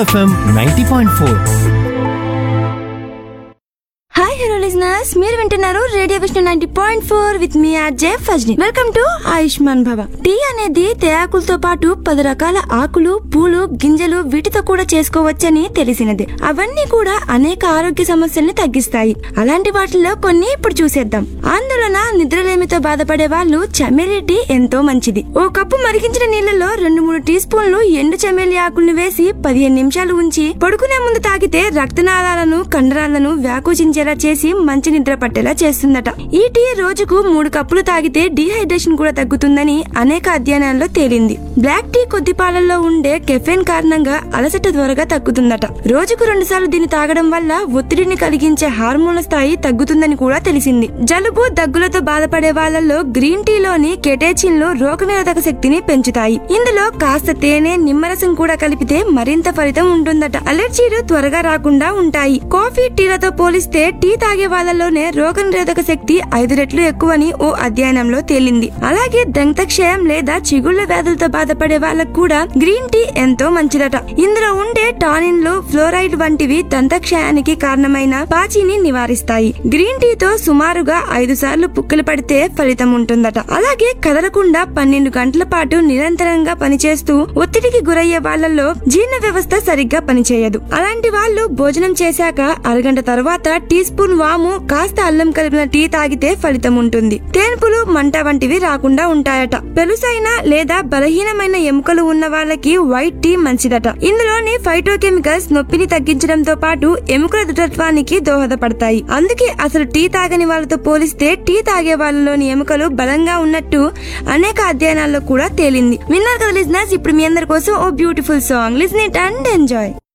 FM 90.4. Hi hello listeners, మీరు వింటున్నారు radio Vishnu 90.4 with me RJ ఫజ్ని. Welcome to Ayushman భవ. Tea అనేది తేయాకులతో పాటు 10 రకాల ఆకులు, పూలు, గింజలు వీటితో కూడా చేసుకోవచ్చని తెలిసినది. అవన్నీ కూడా అనేక ఆరోగ్య సమస్యల్ని తగ్గిస్తాయి. అలాంటి వాటిల్లో కొన్ని ఇప్పుడు చూసేద్దాం. ఆందోళన, నిద్రలేమితో బాధపడే వాళ్ళు చమేలి టీ ఎంతో మంచిది. ఓ కప్పు మరిగించిన నీళ్లలో 2-3 టీ స్పూన్లు ఎండు చమేలి ఆకుల్ని వేసి 15 నిమిషాలు ఉంచి పడుకునే ముందు తాగితే రక్తనాళాలను, కండరాలను వ్యాకోచించేలా చేసి మంచి నిద్ర పట్టేలా చేస్తుందట. ఈ టీ రోజుకు 3 కప్పులు తాగితే డీహైడ్రేషన్ కూడా తగ్గుతుందని అనేక అధ్యయనాల్లో తేలింది. బ్లాక్ టీ కొద్ది పాలల్లో ఉండే కెఫెన్ కారణంగా అలసట త్వరగా తగ్గుతుందట. రోజుకు 2 సార్లు దీన్ని తాగడం వల్ల ఒత్తిడిని కలిగించే హార్మోన్ల స్థాయి తగ్గుతుందని కూడా తెలిసింది. జలుబు, దగ్గులతో బాధపడే వాళ్ళల్లో గ్రీన్ టీలోని కెటేచిన్లు రోగనిరోధక శక్తిని పెంచుతాయి. ఇందులో కాస్త తేనె, నిమ్మరసం కూడా కలిపితే మరింత ఫలితం ఉంటుందట. అలర్జీలు త్వరగా రాకుండా ఉంటాయి. కాఫీ, టీలతో పోలిస్తే టీ తాగే వాళ్ళలోనే రోగనిరోధక శక్తి 5 రెట్లు ఎక్కువని ఓ అధ్యయనంలో తేలింది. అలాగే దంతక్షయం లేదా చిగుళ్ల వ్యాధులతో బాధపడే వాళ్ళకు కూడా గ్రీన్ టీ ఎంతో మంచిదట. ఇందులో ఉండే టానిన్లు, ఫ్లోరైడ్ వంటివి దంతక్షయానికి కారణమైన పాచిని నివారిస్తాయి. గ్రీన్ టీతో సుమారుగా 5 సార్లు పుక్కలు పడితే ఫలితం ఉంటుందట. అలాగే కదలకుండా 12 గంటల పాటు నిరంతరంగా పనిచేస్తూ ఒత్తిడికి గురయ్యే వాళ్ళలో జీర్ణ వ్యవస్థ సరిగ్గా పనిచేయదు. అలాంటి వాళ్ళు భోజనం చేశాక అరగంట తర్వాత టీ స్పూన్ వాము, కాస్త అల్లం కలిపిన టీ తాగితే ఫలితం ఉంటుంది. తేన్పులు, మంట వంటివి రాకుండా ఉంటాయట. పెలుసైన లేదా బలహీనమైన ఎముకలు ఉన్న వాళ్ళకి వైట్ టీ మంచిదట. ఇందులోని ఫైటోకెమికల్స్ నొప్పిని తగ్గించడంతో పాటు ఎముకల దృఢత్వానికి దోహదపడతాయి. అందుకే అసలు టీ తాగని వాళ్ళతో పోలిస్తే టీ తాగే వాళ్ళలోని ఎముకలు బలంగా ఉన్నట్టు అనేక అధ్యయనాల్లో కూడా తేలింది. విన్నారు కదా లిజనర్స్, ఇప్పుడు మీ అందరి కోసం ఓ beautiful song. Listen it and enjoy.